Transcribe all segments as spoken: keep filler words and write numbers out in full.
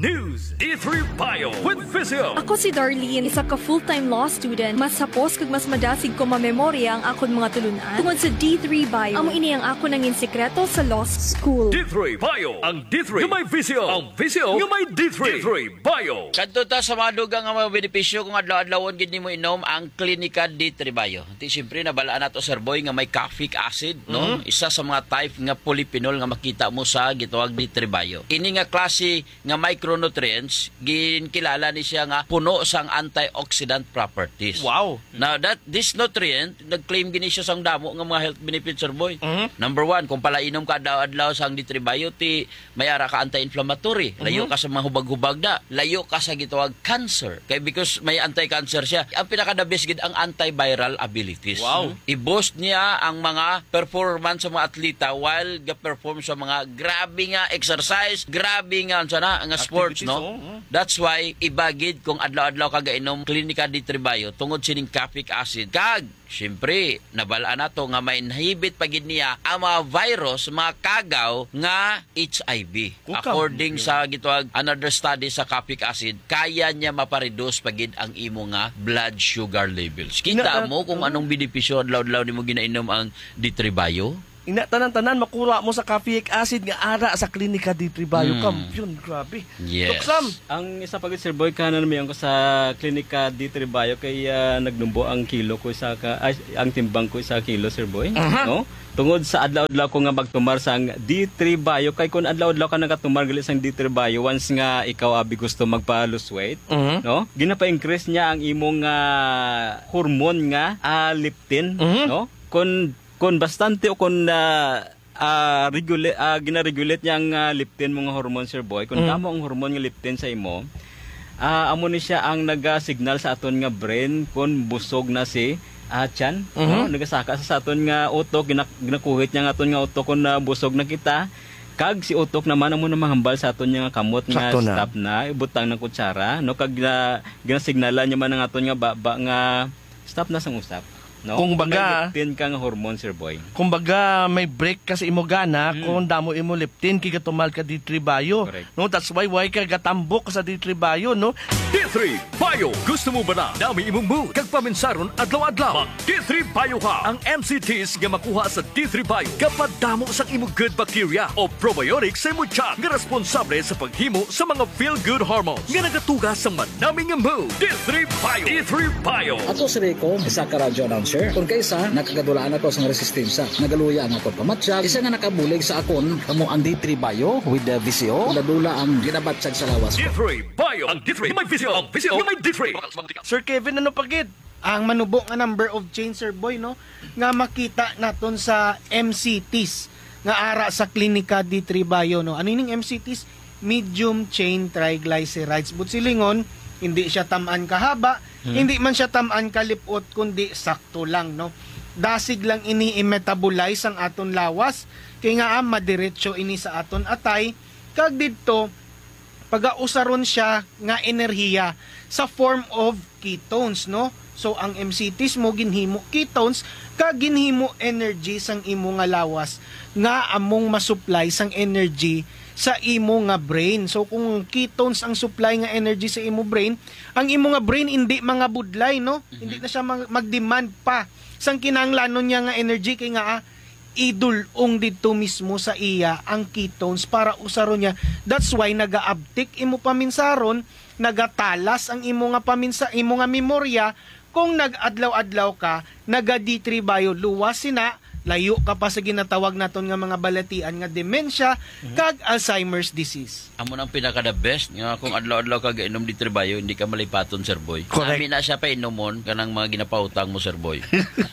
News D three Bio with Visio. Ako si Darlene, isa ka full-time law student. Mas hapos kag mas madasig ko mamemorya ang akon mga tulunan tungod sa D three Bio. Amo ini ang ako nangin sekreto sa law school. D three Bio, ang D three nga may Visio, ang Visio nga may D three. D three Bio. Kadto ta sa mga dugang nga mga benepisyo kung adlaw-adlawon gid nimo inom ang Klinika D three Bio. Ti siyempre nabalaan nato Sir Boy nga may caffeic acid, no? Mm-hmm. Isa sa mga type nga polyphenol nga makita mo sa gitawag D three Bio. Ini nga klase nga micronutrients ginkilala ni siya nga puno sang antioxidant properties. Wow. Now that this nutrient nag-claim gini siya sang damo nga mga health benefits, Sir Boy. Mm-hmm. Number one, kung pala inom ka adlaw-adlaw sang D three Bio, ti may ara ka anti-inflammatory. Layo mm-hmm. ka sa mga hubag-hubag da. Layo ka sa gitawag cancer. Kay because may anti-cancer siya. Ang pinaka-the best gid ang antiviral abilities. Wow. I-boost niya ang mga performance sa mga atleta while ga-perform sa mga grabe nga exercise, grabe nga sana nga sports, no? Oh. That's why ibagid kung adlaw-adlaw ka gainom Klinika D three Bio tungod sining caffeic acid. Kag siyempre, nabalaan na to nga may inhibit pagid niya ang mga virus, mga kagaw nga H I V. Ukaw. According sa gitawag another study sa caffeic acid, kaya niya mapareduce pagid ang imo nga blood sugar levels. Kita mo kung anong benepisyo adlaw-adlaw nimo ginainom ang D three Bio? Ina tanan-tanan makura mo sa caffeic acid nga ara sa Klinika D three Bio. Mm. Kampiyon, grabe. Yes. Tuksam. Ang isa pagit Sir Boy kanan mi ko sa Klinika D three Bio kay uh, nagnumbo ang kilo ko sa ka, ay, ang timbang ko sa kilo, Sir Boy, uh-huh. no? Tungod sa adlaw-adlaw ko nga magtumar sang D three Bio kay kun adlaw-adlaw ka nagatumar gali sang D three Bio once nga ikaw abi gusto magpa-lose weight, uh-huh. no? Ginapa-increase niya ang imong uh, hormone nga uh, leptin, uh-huh. no? Kun kun bastante o kun uh, uh, regulate uh, gina-regulate niya ang uh, leptin mga hormone, Sir Boy. Kun mm. kamo ang hormone nga leptin sa imo, uh, amo ni siya ang naga-signal sa aton nga brain kun busog na si uh, tiyan, mm-hmm. no? Nagasaka sa aton nga utok, ginak- ginakuhit niya nga aton nga utok kun uh, busog na kita. Kag si utok naman amo na mahambal sa aton nga kamot nga Sakto stop na, na ibutang ng kutsara, no? Kag uh, ginasignalan niya man ang aton nga baba nga stop na sang usap. No? Kung baga, may leptin kang hormone, Sir Boy. Kung baga may break ka sa imo gana, mm. kung damo imo leptin kay katumal ka D three Bio. Correct. No, that's why why ka gatambok sa D three Bio, no? D three Bio. Gusto mo ba na dami imong mood kag paminsaron adlaw-adlaw? Mag D three Bio ka. Ang M C Ts nga makuha sa D three Bio kapag damo sa imong good bacteria o probiotics sa imong tiyan nga responsable sa paghimo sa mga feel-good hormones nga nagatugas sa manaming mood. D three Bio. D three Bio. Ato si Rico, isa ka radyo announcer. Kung kaysa, nakagadulaan ako sa resistensya. Nagaluya ang ako pamatsyag. Isa nga nakabulig sa akon, kamo ang D three Bio with the V C O. Nadula ang ginabatsyag sa lawas. D three Bio. Ang D three. Yung may V C O. Ang V C O. Yung may D three. Sir Kevin, ano pagid? Ang manubo nga number of chain, Sir Boy, no? Nga makita naton sa M C Ts nga ara sa Klinika D three Bio, no? Ano yung M C Ts? Medium chain triglycerides. But silingon, hindi siya tamaan kahaba, hmm. hindi man siya tamaan kalipot, kundi sakto lang, no? Dasig lang ini i-metabolize ang aton lawas, kaya nga ah, madiretso ini sa aton atay, kag dito, pag-ausaron siya nga enerhiya sa form of ketones, no? So, ang M C Ts mo, ginhimo ketones, kag ginhimo energy sang imo nga lawas, nga among masupply sang energy sa imo nga brain. So kung ketones ang supply nga energy sa imo brain, ang imo nga brain hindi mga budlay, no? Mm-hmm. Hindi na siya mag-demand pa sang kinahanglanon niya nga energy kay nga ah, idulong dito mismo sa iya ang ketones para usaron niya. That's why naga-uptick imo paminsaron, nagatalas ang imo nga paminsa, imo nga memorya kung nag-adlaw-adlaw ka, naga D three Bio luwas sina, layo ka pa sa ginatawag naton nga mga balatian nga dementia mm-hmm. kag Alzheimer's disease. Amo nang pinaka the best nga kung adlaw-adlaw ka gainom D three Bio, hindi ka malipaton, Sir Boy. Correct. Ami na siya pa inomon kanang mga ginapautang mo, Sir Boy.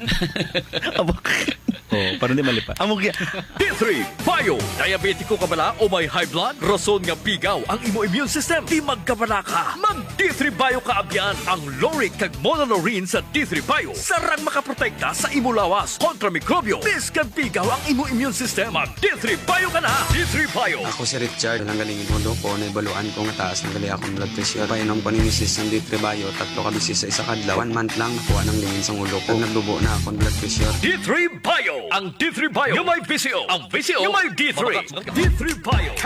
Oh, para hindi malipat. Amo D three Bio. Diabetiko ka bala o may high blood? Rason nga pigaw ang imo immune system. Di magkabala ka. Mag D three Bio ka abyan. Ang lauric kag monolaurin sa D three Bio sarang makaprotekta sa imo lawas kontra mikrobyo. Bis kag pigaw ang imo immune system. Mag D three Bio ka na. D three Bio. Ako si Richard. Nang galingin mo ko na ibaluan ko nga taas ng gali akong blood pressure. Painom ko ni misis ng D three Bio. Tatlo ka bisis sa isa kadlaw. One month lang nakuha ng lingin sa ulo ko. Nagdubo na akong blood pressure. D three Bio. Ang D three Bio. Yung may V C O. Ang V C O. Yung may D three. D three Bio.